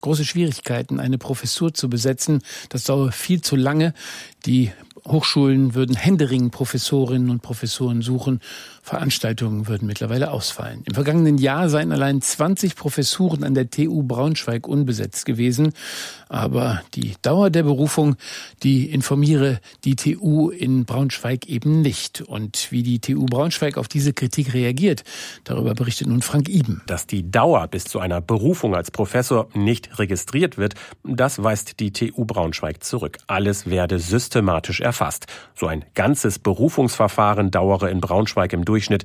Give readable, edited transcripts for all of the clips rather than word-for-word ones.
große Schwierigkeiten, eine Professur zu besetzen. Das dauert viel zu lange. Die Hochschulen würden händeringend Professorinnen und Professoren suchen. Veranstaltungen würden mittlerweile ausfallen. Im vergangenen Jahr seien allein 20 Professuren an der TU Braunschweig unbesetzt gewesen. Aber die Dauer der Berufung, die informiere die TU in Braunschweig eben nicht. Und wie die TU Braunschweig auf diese Kritik reagiert, darüber berichtet nun Frank Iben. Dass die Dauer bis zu einer Berufung als Professor nicht registriert wird, das weist die TU Braunschweig zurück. Alles werde systematisch erfasst. So ein ganzes Berufungsverfahren dauere in Braunschweig im Durchschnitt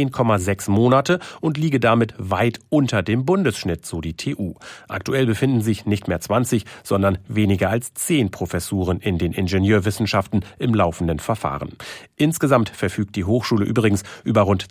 10,6 Monate und liege damit weit unter dem Bundesschnitt, so die TU. Aktuell befinden sich nicht mehr 20, sondern weniger als 10 Professuren in den Ingenieurwissenschaften im laufenden Verfahren. Insgesamt verfügt die Hochschule übrigens über rund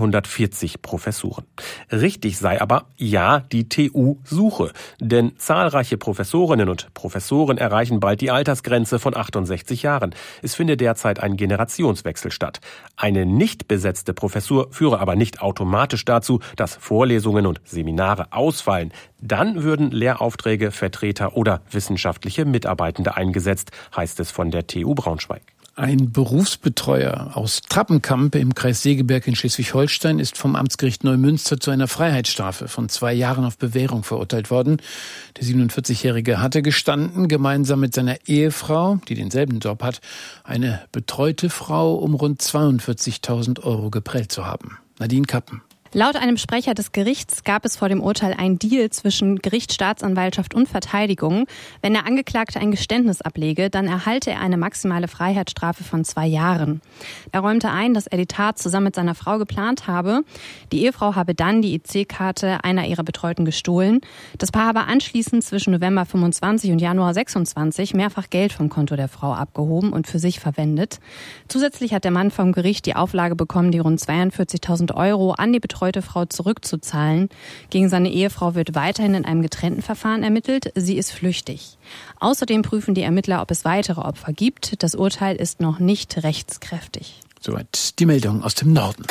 240 Professuren. Richtig sei aber, ja, die TU suche, denn zahlreiche Professorinnen und Professoren erreichen bald die Altersgrenze von 68 Jahren. Es finde derzeit ein Generationswechsel statt. Eine nicht besetzte Professur führe aber nicht automatisch dazu, dass Vorlesungen und Seminare ausfallen. Dann würden Lehraufträge, Vertreter oder wissenschaftliche Mitarbeitende eingesetzt, heißt es von der TU Braunschweig. Ein Berufsbetreuer aus Trappenkamp im Kreis Segeberg in Schleswig-Holstein ist vom Amtsgericht Neumünster zu einer Freiheitsstrafe von 2 Jahren auf Bewährung verurteilt worden. Der 47-Jährige hatte gestanden, gemeinsam mit seiner Ehefrau, die denselben Job hat, eine betreute Frau um rund 42.000 € geprellt zu haben. Nadine Kappen. Laut einem Sprecher des Gerichts gab es vor dem Urteil einen Deal zwischen Gericht, Staatsanwaltschaft und Verteidigung. Wenn der Angeklagte ein Geständnis ablege, dann erhalte er eine maximale Freiheitsstrafe von 2 Jahren. Er räumte ein, dass er die Tat zusammen mit seiner Frau geplant habe. Die Ehefrau habe dann die EC-Karte einer ihrer Betreuten gestohlen. Das Paar habe anschließend zwischen November 25 und Januar 26 mehrfach Geld vom Konto der Frau abgehoben und für sich verwendet. Zusätzlich hat der Mann vom Gericht die Auflage bekommen, die rund 42.000 € an die betreute Frau zurückzuzahlen. Gegen seine Ehefrau wird weiterhin in einem getrennten Verfahren ermittelt. Sie ist flüchtig. Außerdem prüfen die Ermittler, ob es weitere Opfer gibt. Das Urteil ist noch nicht rechtskräftig. Soweit die Meldung aus dem Norden.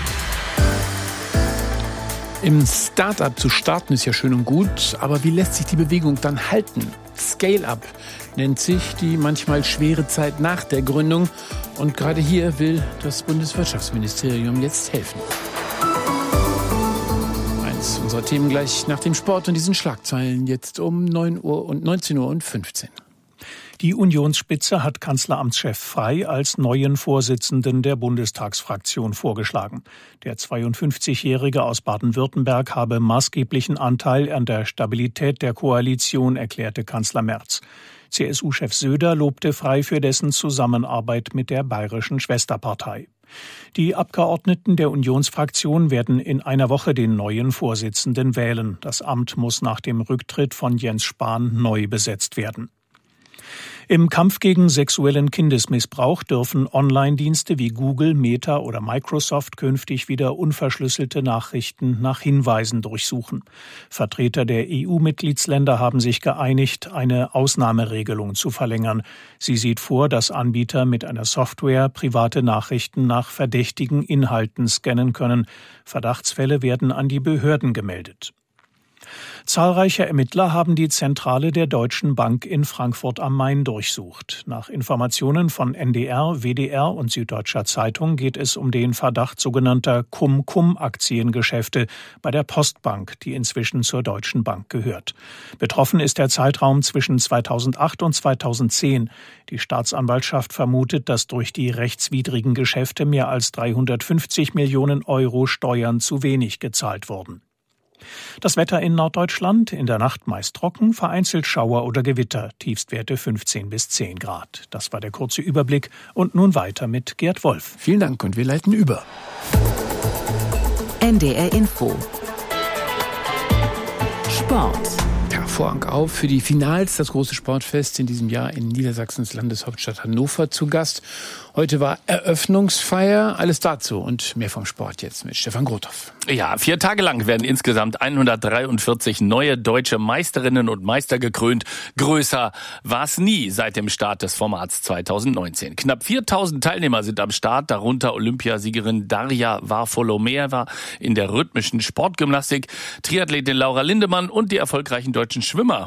Im Start-up zu starten ist ja schön und gut, aber wie lässt sich die Bewegung dann halten? Scale-up nennt sich die manchmal schwere Zeit nach der Gründung. Und gerade hier will das Bundeswirtschaftsministerium jetzt helfen. Unsere Themen gleich nach dem Sport und diesen Schlagzeilen jetzt um 9 Uhr und 19:15 Uhr. Die Unionsspitze hat Kanzleramtschef Frey als neuen Vorsitzenden der Bundestagsfraktion vorgeschlagen. Der 52-Jährige aus Baden-Württemberg habe maßgeblichen Anteil an der Stabilität der Koalition, erklärte Kanzler Merz. CSU-Chef Söder lobte Frey für dessen Zusammenarbeit mit der bayerischen Schwesterpartei. Die Abgeordneten der Unionsfraktion werden in einer Woche den neuen Vorsitzenden wählen. Das Amt muss nach dem Rücktritt von Jens Spahn neu besetzt werden. Im Kampf gegen sexuellen Kindesmissbrauch dürfen Online-Dienste wie Google, Meta oder Microsoft künftig wieder unverschlüsselte Nachrichten nach Hinweisen durchsuchen. Vertreter der EU-Mitgliedsländer haben sich geeinigt, eine Ausnahmeregelung zu verlängern. Sie sieht vor, dass Anbieter mit einer Software private Nachrichten nach verdächtigen Inhalten scannen können. Verdachtsfälle werden an die Behörden gemeldet. Zahlreiche Ermittler haben die Zentrale der Deutschen Bank in Frankfurt am Main durchsucht. Nach Informationen von NDR, WDR und Süddeutscher Zeitung geht es um den Verdacht sogenannter Cum-Cum-Aktiengeschäfte bei der Postbank, die inzwischen zur Deutschen Bank gehört. Betroffen ist der Zeitraum zwischen 2008 und 2010. Die Staatsanwaltschaft vermutet, dass durch die rechtswidrigen Geschäfte mehr als 350 Millionen € Steuern zu wenig gezahlt wurden. Das Wetter in Norddeutschland, in der Nacht meist trocken, vereinzelt Schauer oder Gewitter, Tiefstwerte 15 bis 10 Grad. Das war der kurze Überblick und nun weiter mit Gerd Wolf. Vielen Dank und wir leiten über. NDR Info. Sport. Vorhang auf für die Finals, das große Sportfest in diesem Jahr in Niedersachsens Landeshauptstadt Hannover zu Gast. Heute war Eröffnungsfeier, alles dazu und mehr vom Sport jetzt mit Stefan Grothoff. Ja, 4 Tage lang werden insgesamt 143 neue deutsche Meisterinnen und Meister gekrönt. Größer war es nie seit dem Start des Formats 2019. Knapp 4.000 Teilnehmer sind am Start, darunter Olympiasiegerin Darja Varfolomeeva in der rhythmischen Sportgymnastik, Triathletin Laura Lindemann und die erfolgreichen deutschen Schwimmer